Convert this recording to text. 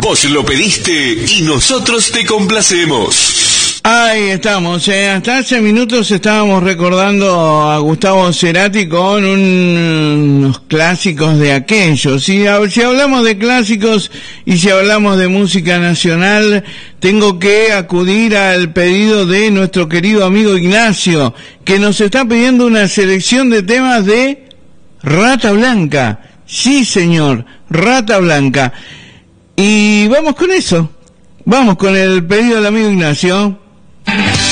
Vos lo pediste y nosotros te complacemos. Ahí estamos, hasta hace minutos estábamos recordando a Gustavo Cerati con unos clásicos de aquellos. Si hablamos de clásicos y si hablamos de música nacional, tengo que acudir al pedido de nuestro querido amigo Ignacio, que nos está pidiendo una selección de temas de Rata Blanca. Sí, señor, Rata Blanca. Y vamos con eso, vamos con el pedido del amigo Ignacio.